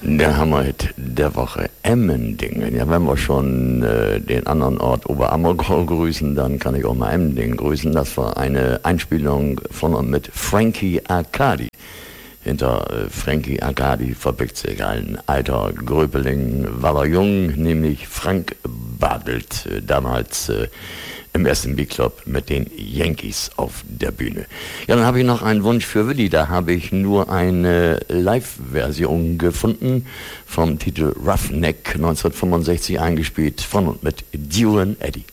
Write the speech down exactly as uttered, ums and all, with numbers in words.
Der Hammerhit der Woche, Emmendingen. Ja, wenn wir schon äh, den anderen Ort Oberammergau grüßen, dann kann ich auch mal Emmendingen grüßen. Das war eine Einspielung von und mit Frankie Arcadi. Hinter äh, Frankie Arcadi verbirgt sich ein alter Gröpeling, war er jung, nämlich Frank Bartelt, äh, damals äh, im ersten B-Club mit den Yankees auf der Bühne. Ja, dann habe ich noch einen Wunsch für Willi. Da habe ich nur eine Live-Version gefunden vom Titel Roughneck neunzehnhundertfünfundsechzig eingespielt von und mit Duran Eddy.